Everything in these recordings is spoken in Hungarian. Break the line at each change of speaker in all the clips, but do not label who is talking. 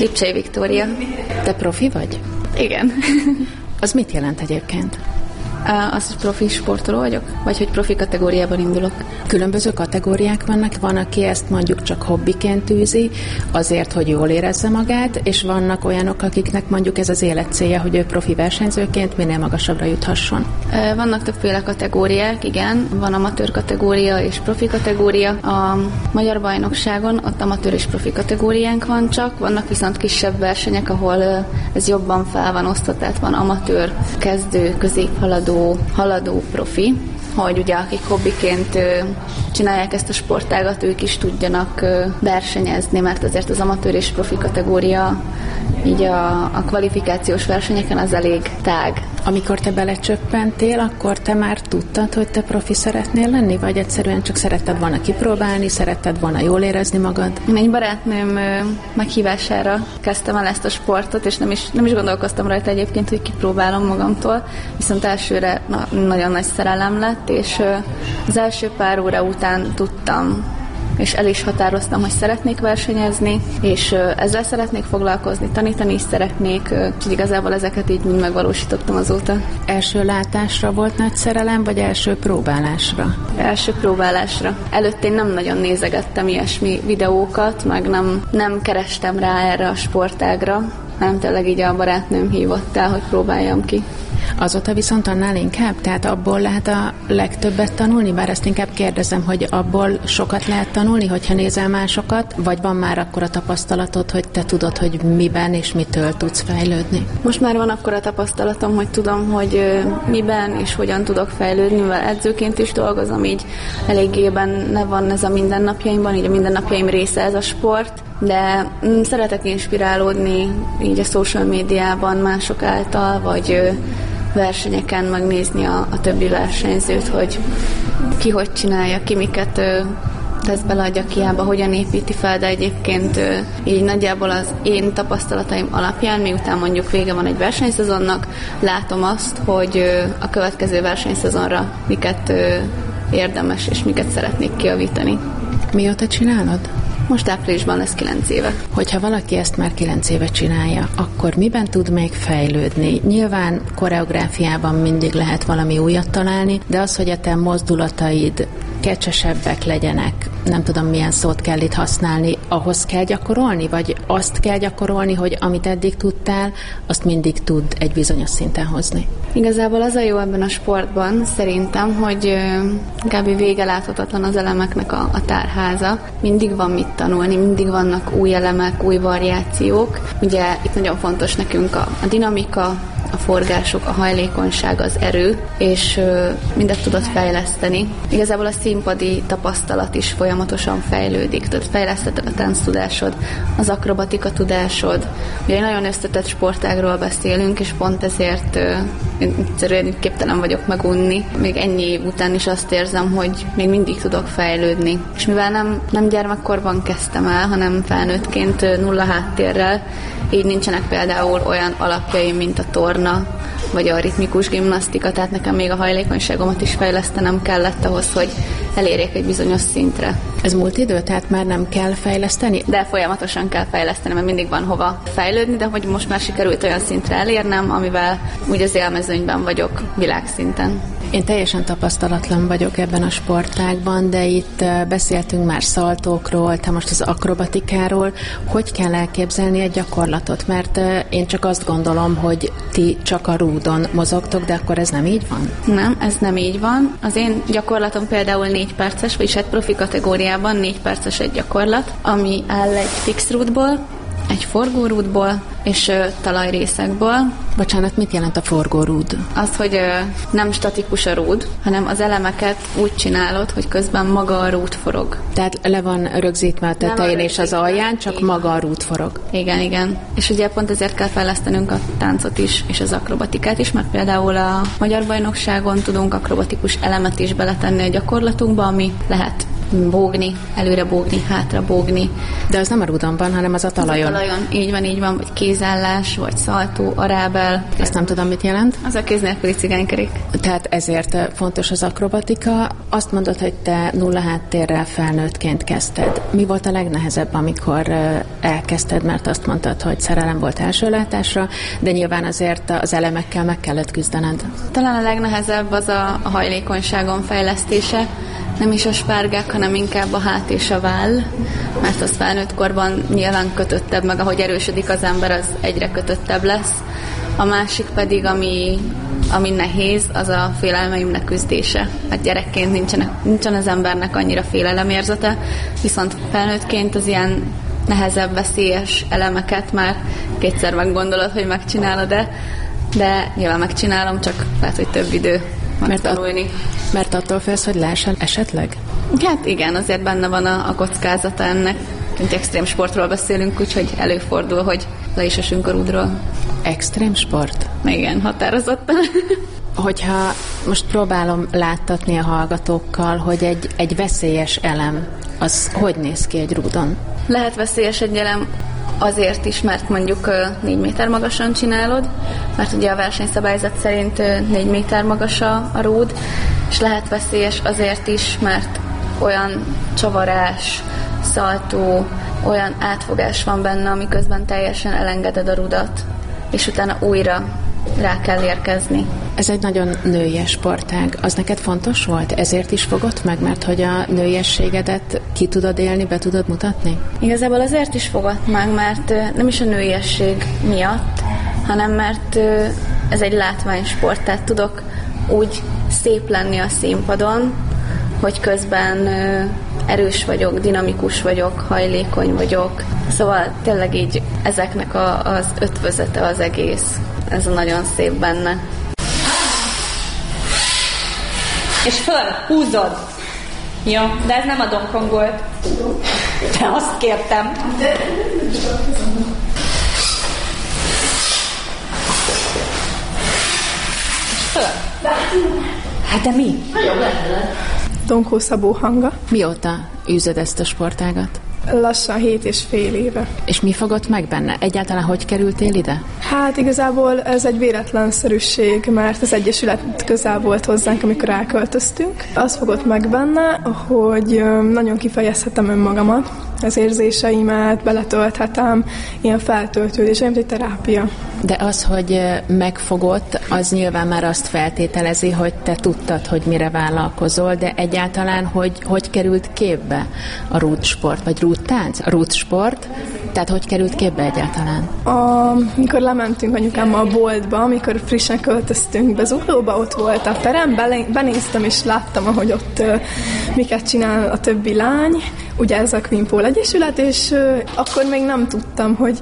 Lipcsei Viktória.
Te profi vagy?
Igen.
Az mit jelent egyébként?
Az, hogy profi sportoló vagyok, vagy hogy profi kategóriában indulok.
Különböző kategóriák vannak, van, aki ezt mondjuk csak hobbiként űzi, azért, hogy jól érezze magát, és vannak olyanok, akiknek mondjuk ez az élet célja, hogy ő profi versenyzőként minél magasabbra juthasson.
Vannak többféle kategóriák, igen. Van amatőr kategória és profi kategória. A magyar bajnokságon ott amatőr és profi kategóriánk van csak, vannak viszont kisebb versenyek, ahol ez jobban fel van osztva, tehát van amatőr, kezdő, haladó profi, hogy ugye akik hobbiként csinálják ezt a sportágat, ők is tudjanak versenyezni, mert azért az amatőr és profi kategória így a kvalifikációs versenyeken az elég tág.
Amikor te belecsöppentél, akkor te már tudtad, hogy te profi szeretnél lenni, vagy egyszerűen csak szeretted volna kipróbálni, szeretted volna jól érezni magad?
Én egy barátnőm meghívására kezdtem el ezt a sportot, és nem is gondolkoztam rajta egyébként, hogy kipróbálom magamtól, viszont elsőre nagyon nagy szerelem lett, és az első pár óra után tudtam, és el is határoztam, hogy szeretnék versenyezni, és ezzel szeretnék foglalkozni, tanítani is szeretnék, úgyhogy igazából ezeket így mind megvalósítottam azóta.
Első látásra volt nagy szerelem, vagy első próbálásra?
Első próbálásra. Előtte én nem nagyon nézegettem ilyesmi videókat, meg nem kerestem rá erre a sportágra, hanem tényleg így a barátnőm hívott el, hogy próbáljam ki.
Azóta viszont annál inkább? Tehát abból lehet a legtöbbet tanulni? Bár ezt inkább kérdezem, hogy abból sokat lehet tanulni, hogyha nézel másokat, vagy van már akkora tapasztalatod, hogy te tudod, hogy miben és mitől tudsz fejlődni?
Most már van akkora tapasztalatom, hogy tudom, hogy miben és hogyan tudok fejlődni, mivel edzőként is dolgozom, így eléggé benne van ez a mindennapjaimban, így a mindennapjaim része ez a sport, de szeretek inspirálódni így a social médiában mások által, vagy versenyeken megnézni a többi versenyzőt, hogy ki hogy csinálja, ki miket tesz bele a gyakiába, hogyan építi fel, de egyébként így nagyjából az én tapasztalataim alapján, miután mondjuk vége van egy versenyszezonnak, látom azt, hogy a következő versenyszezonra miket érdemes és miket szeretnék kijavítani.
Mióta csinálod?
Most áprilisban lesz 9 éve.
Hogyha valaki ezt már 9 éve csinálja, akkor miben tud még fejlődni? Nyilván koreográfiában mindig lehet valami újat találni, de az, hogy a te mozdulataid kecsesebbek legyenek, nem tudom, milyen szót kell itt használni, ahhoz kell gyakorolni, vagy azt kell gyakorolni, hogy amit eddig tudtál, azt mindig tud egy bizonyos szinten hozni?
Igazából az a jó ebben a sportban szerintem, hogy kb. Vége láthatatlan az elemeknek a tárháza. Mindig van mit tanulni, mindig vannak új elemek, új variációk. Ugye itt nagyon fontos nekünk a dinamika, a forgások, a hajlékonyság, az erő, és mindet tudod fejleszteni. Igazából a színpadi tapasztalat is folyamatosan fejlődik, tehát fejleszteted a tánctudásod, az akrobatika tudásod. Ugye egy nagyon összetett sportágról beszélünk, és pont ezért egyszerűen képtelen vagyok megunni. Még ennyi év után is azt érzem, hogy még mindig tudok fejlődni. És mivel nem gyermekkorban kezdtem el, hanem felnőttként nulla háttérrel, így nincsenek például olyan alapjaim, mint a torna, vagy a ritmikus gimnasztika, tehát nekem még a hajlékonyságomat is fejlesztenem kellett ahhoz, hogy elérjek egy bizonyos szintre.
Ez múlt idő, tehát már nem kell fejleszteni?
De folyamatosan kell fejleszteni, mert mindig van hova fejlődni, de hogy most már sikerült olyan szintre elérnem, amivel úgy az élmezőnyben vagyok világszinten.
Én teljesen tapasztalatlan vagyok ebben a sportágban, de itt beszéltünk már szaltókról, te most az akrobatikáról. Hogy kell elképzelni egy gyakorlatot? Mert én csak azt gondolom, hogy ti csak a rúdon mozogtok, de akkor ez nem így van?
Nem, ez nem így van. Az én gyakorlatom például 4 perces, vagyis hát profi kategóriában 4 perces egy gyakorlat, ami áll egy fix rúdból, egy forgórúdból és talajrészekből.
Bocsánat, mit jelent a forgórúd?
Az, hogy nem statikus a rúd, hanem az elemeket úgy csinálod, hogy közben maga a rúd forog.
Tehát le van rögzítve a tetején és az alján, csak maga a rúd forog.
Igen, igen. És ugye pont ezért kell fejlesztenünk a táncot is, és az akrobatikát is, mert például a magyar bajnokságon tudunk akrobatikus elemet is beletenni a gyakorlatunkba, ami lehet bógni, előre bógni, hátra bógni.
De az nem a rúdon van, hanem az a talajon.
Az a talajon, így van, vagy kézállás, vagy szaltó, arábel.
Ezt nem tudom, mit jelent.
Az a kéz nélküli cigánykerék.
Tehát ezért fontos az akrobatika. Azt mondod, hogy te nulla háttérrel felnőttként kezdted. Mi volt a legnehezebb, amikor elkezdted, mert azt mondtad, hogy szerelem volt első látásra, de nyilván azért az elemekkel meg kellett küzdened.
Talán a legnehezebb az a hajlékonyságom fejlesztése, nem is a spárgák, hanem inkább a hát és a váll, mert az felnőtt korban nyilván kötöttebb, meg ahogy erősödik az ember, az egyre kötöttebb lesz. A másik pedig, ami nehéz, az a félelmeimnek küzdése. Hát gyerekként nincsen az embernek annyira félelemérzete, viszont felnőttként az ilyen nehezebb, veszélyes elemeket már kétszer meggondolod, hogy megcsinálod-e, de nyilván megcsinálom, csak lehet, hogy több idő megtanulni.
Mert attól félsz, hogy lehessen esetleg?
Hát igen, azért benne van a kockázata ennek. Egy extrém sportról beszélünk, úgyhogy előfordul, hogy le is esünk a rúdról.
Extrém sport?
Igen, határozottan.
Hogyha most próbálom láttatni a hallgatókkal, hogy egy veszélyes elem, az hogy néz ki egy rúdon?
Lehet veszélyes egy elem azért is, mert mondjuk 4 méter magasan csinálod, mert ugye a versenyszabályzat szerint 4 méter magas a rúd, és lehet veszélyes azért is, mert olyan csavarás, szaltó, olyan átfogás van benne, amiközben teljesen elengeded a rudat, és utána újra rá kell érkezni.
Ez egy nagyon nőies sportág. Az neked fontos volt? Ezért is fogott meg? Mert hogy a nőiességedet ki tudod élni, be tudod mutatni?
Igazából azért is fogott meg, mert nem is a nőiesség miatt, hanem mert ez egy látványsport, tehát tudok úgy szép lenni a színpadon, hogy közben erős vagyok, dinamikus vagyok, hajlékony vagyok. Szóval tényleg így ezeknek az ötvözete az egész. Ez nagyon szép benne.
És föl, húzod. Jó, de ez nem a Donkey Kong volt. De azt kértem. És föl. Hát de mi?
Donkó Szabó Hanga.
Mióta űzöd ezt a sportágat?
Lassan 7,5 éve.
És mi fogott meg benne? Egyáltalán hogy kerültél ide?
Hát igazából ez egy véletlenszerűség, mert az Egyesület közel volt hozzánk, amikor elköltöztünk. Az fogott meg benne, hogy nagyon kifejezhetem önmagamat, az érzéseimet, beletölthetem, ilyen feltöltődés, olyan, mint egy terápia.
De az, hogy megfogott, az nyilván már azt feltételezi, hogy te tudtad, hogy mire vállalkozol, de egyáltalán hogy került képbe a rúdsport, vagy rúdtánc? A rúdsport, tehát hogy került képbe egyáltalán?
Amikor lementünk anyukámmal a boltba, amikor frissen költöztünk be Zuglóba, ott volt a terem, benéztem és láttam, ahogy ott miket csinál a többi lány, ugye ez a Queen Pole Egyesület, és akkor még nem tudtam, hogy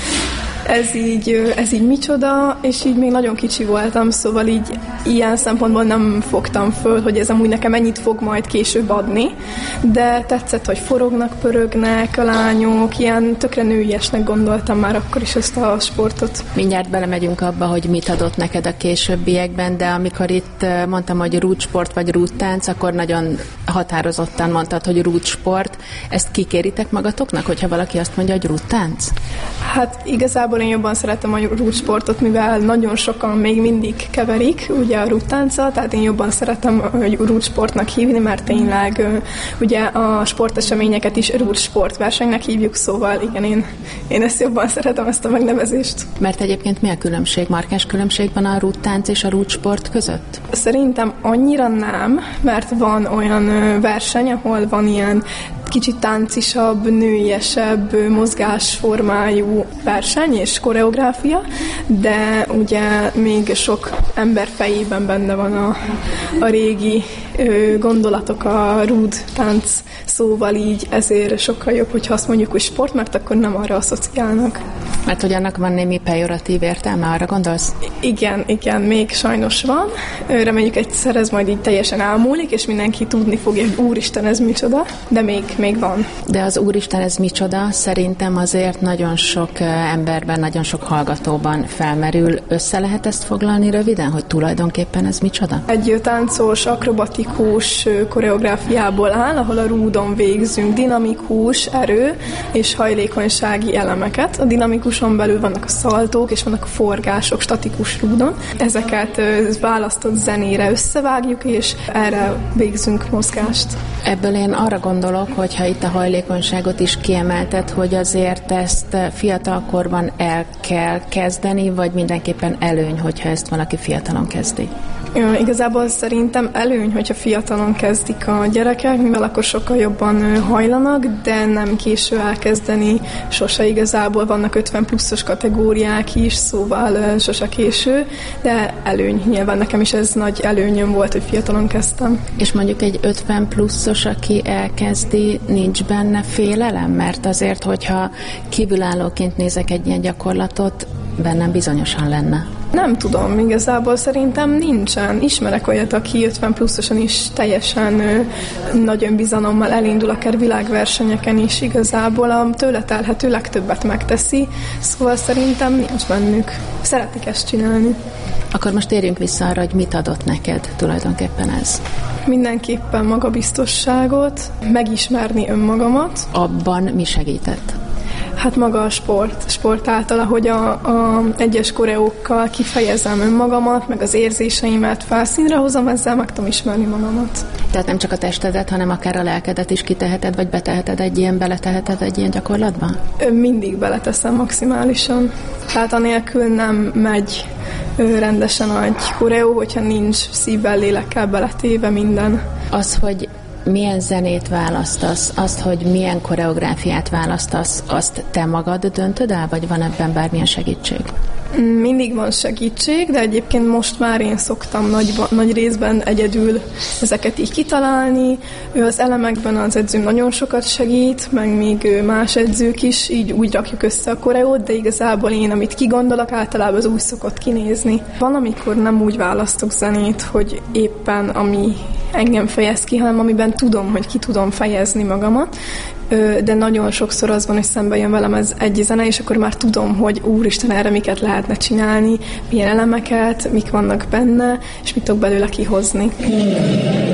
ez így micsoda, és így még nagyon kicsi voltam, szóval így ilyen szempontból nem fogtam föl, hogy ez amúgy nekem ennyit fog majd később adni, de tetszett, hogy forognak, pörögnek a lányok, ilyen tökre nőiesnek gondoltam már akkor is ezt a sportot.
Mindjárt belemegyünk abba, hogy mit adott neked a későbbiekben, de amikor itt mondtam, hogy rúdsport vagy rúdtánc, akkor nagyon határozottan mondtad, hogy rúdsport. Ezt kikéritek magatoknak, hogyha valaki azt mondja, hogy rúdtánc?
Hát igazából én jobban szeretem a rúdsportot, mivel nagyon sokan még mindig keverik ugye a rúdtánccal, tehát én jobban szeretem rúdsportnak hívni, mert tényleg ugye a sporteseményeket is rúdsportversenynek hívjuk, szóval igen, én ezt jobban szeretem, ezt a megnevezést.
Mert egyébként mi a különbség, markáns különbség van a rúdtánc és a rúdsport között?
Szerintem annyira nem, mert van olyan verseny, ahol van ilyen kicsit táncisabb, nőiesebb, mozgásformájú verseny és koreográfia, de ugye még sok ember fejében benne van a régi gondolatok a rúd tánc szóval, így ezért sokkal jobb, hogyha azt mondjuk, hogy sport, mert akkor nem arra asszociálnak.
Mert hogy annak van némi pejoratív értelme, arra gondolsz?
Igen, még sajnos van. Reméljük egyszer ez majd így teljesen elmúlik, és mindenki tudni fogja, hogy úristen, ez micsoda, de még van.
De az úristen, ez micsoda, szerintem azért nagyon sok emberben, nagyon sok hallgatóban felmerül. Össze lehet ezt foglalni röviden, hogy tulajdonképpen ez micsoda?
Egy táncos, akrobatikus dinamikus koreográfiából áll, ahol a rúdon végzünk dinamikus, erő és hajlékonysági elemeket. A dinamikuson belül vannak a szaltók, és vannak a forgások statikus rúdon. Ezeket választott zenére összevágjuk, és erre végzünk mozgást.
Ebből én arra gondolok, hogyha itt a hajlékonyságot is kiemelted, hogy azért ezt fiatalkorban el kell kezdeni, vagy mindenképpen előny, hogyha ezt valaki fiatalon kezdi?
Igazából szerintem előny, hogyha fiatalon kezdik a gyerekek, mivel akkor sokkal jobban hajlanak, de nem késő elkezdeni, sose igazából, vannak 50 pluszos kategóriák is, szóval sose késő, de előny. Nyilván nekem is ez nagy előnyöm volt, hogy fiatalon kezdtem.
És mondjuk egy 50 pluszos, aki elkezdi, nincs benne félelem? Mert azért, hogyha kívülállóként nézek egy ilyen gyakorlatot, bennem bizonyosan lenne.
Nem tudom, igazából szerintem nincsen. Ismerek olyat, aki 50 pluszosan is teljesen nagy önbizalommal elindul, akár világversenyeken is igazából a tőle telhető legtöbbet megteszi, szóval szerintem nincs bennük. Szeretik ezt csinálni.
Akkor most térjünk vissza arra, hogy mit adott neked tulajdonképpen ez?
Mindenképpen magabiztosságot, megismerni önmagamat.
Abban mi segített?
Hát maga a sport által, ahogy a egyes koreókkal kifejezem önmagamat, meg az érzéseimet felszínre hozom, ezzel meg tudom ismerni magamat.
Tehát nem csak a testedet, hanem akár a lelkedet is kiteheted, vagy beleteheted egy ilyen gyakorlatba?
Mindig beleteszem maximálisan. Tehát anélkül nem megy rendesen egy koreó, hogyha nincs szívvel, lélekkel beletéve minden.
Az, hogy milyen zenét választasz, azt, hogy milyen koreográfiát választasz, azt te magad döntöd el, vagy van ebben bármilyen segítség?
Mindig van segítség, de egyébként most már én szoktam nagy részben egyedül ezeket így kitalálni. Az elemekben az edzőm nagyon sokat segít, meg még más edzők is, így úgy rakjuk össze a koreót, de igazából én, amit kigondolok, általában az úgy szokott kinézni. Van, amikor nem úgy választok zenét, hogy éppen ami engem fejez ki, hanem amiben tudom, hogy ki tudom fejezni magamat, de nagyon sokszor az van, hogy szembe jön velem ez egy zene, és akkor már tudom, hogy úristen, erre miket lehetne csinálni, milyen elemeket, mik vannak benne, és mit tudok belőle kihozni.